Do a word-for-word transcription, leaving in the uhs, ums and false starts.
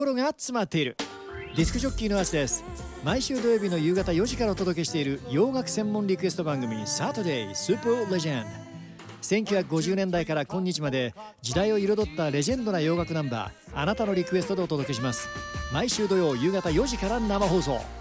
心が詰まっているディスクジョッキーのアスです。毎週土曜日の夕方よじからお届けしている洋楽専門リクエスト番組サタデースーパーレジェンド。せんきゅうひゃくごじゅうねんだいから今日まで時代を彩ったレジェンドな洋楽ナンバー、あなたのリクエストでお届けします。毎週土曜夕方よじから生放送。